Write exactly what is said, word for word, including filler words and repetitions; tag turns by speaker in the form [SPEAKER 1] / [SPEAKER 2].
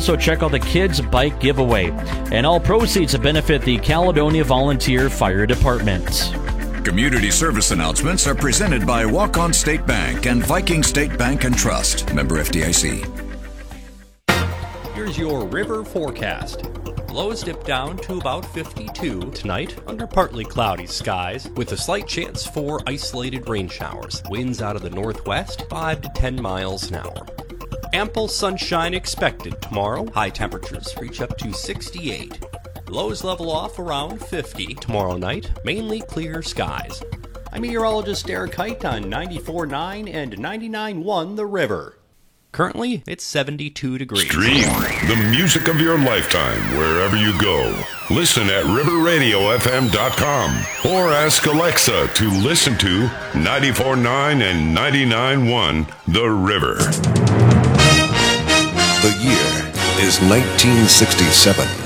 [SPEAKER 1] also check out the Kids Bike Giveaway. And all proceeds benefit the Caledonia Volunteer Fire Department.
[SPEAKER 2] Community service announcements are presented by Walk-On State Bank and Viking State Bank and Trust. Member F D I C.
[SPEAKER 3] Here's your river forecast. Lows dip down to about fifty-two tonight under partly cloudy skies with a slight chance for isolated rain showers. Winds out of the northwest, five to ten miles an hour. Ample sunshine expected tomorrow. High temperatures reach up to sixty-eight. Lows level off around fifty tomorrow night. Mainly clear skies. I'm meteorologist Derek Height on ninety-four point nine and ninety-nine point one The River. Currently, it's seventy-two degrees.
[SPEAKER 4] Stream the music of your lifetime wherever you go. Listen at river radio f m dot com or ask Alexa to listen to ninety-four point nine and ninety-nine point one The River.
[SPEAKER 5] The year is nineteen sixty-seven.